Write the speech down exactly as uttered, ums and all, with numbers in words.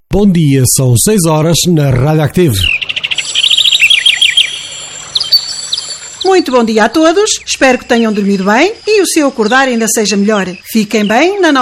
Bom dia, são seis horas na Rádio Active. Muito bom dia a todos, espero que tenham dormido bem e o seu acordar ainda seja melhor. Fiquem bem na nossa